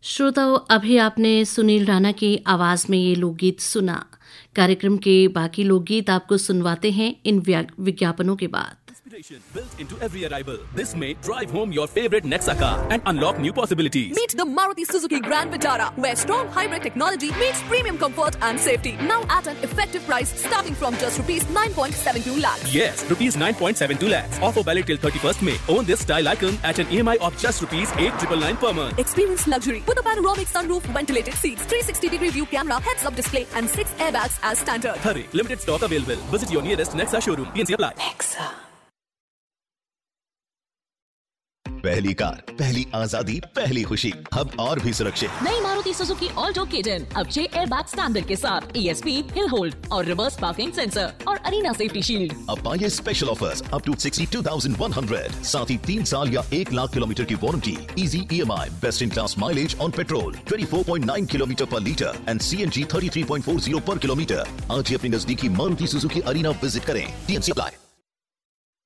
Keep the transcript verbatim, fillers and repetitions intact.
श्रोताओं, अभी आपने सुनील राणा की आवाज में ये लोकगीत सुना। कार्यक्रम के बाकी लोकगीत आपको सुनवाते हैं इन विज्ञापनों के बाद। Built into every arrival. This May, drive home your favorite Nexa car and unlock new possibilities. Meet the Maruti Suzuki Grand Vitara, where strong hybrid technology meets premium comfort and safety. Now at an effective price starting from just rupees nine point seven two lakhs. Yes, rupees nine point seven two lakhs. Offer valid till thirty-first May. Own this style icon at an E M I of just rupees eight thousand nine hundred ninety-nine per month. Experience luxury with a panoramic sunroof, ventilated seats, three sixty degree view camera, heads-up display, and six airbags as standard. Hurry, limited stock available. Visit your nearest Nexa showroom. T N C apply. Nexa. पहली car, पहली आजादी, पहली खुशी, अब और भी सुरक्षित। नई मारुति सुजुकी ऑल्टो केटन अब छह एयरबैग स्टैंडर्ड के साथ E S P, hill hold और रिवर्स पार्किंग सेंसर और अरीना सेफ्टी शील्ड। अब पाइए स्पेशल ऑफर्स अप टू बासठ हज़ार एक सौ, साथ ही तीन साल या एक लाख किलोमीटर की warranty, easy E M I, best in class mileage on petrol चौबीस पॉइंट नौ किलोमीटर पर litre and C N G तैंतीस पॉइंट चार शून्य पर किलोमीटर। आज ही अपनी नजदीकी मारुति सुजुकी अरीना विजिट करें। T N C apply.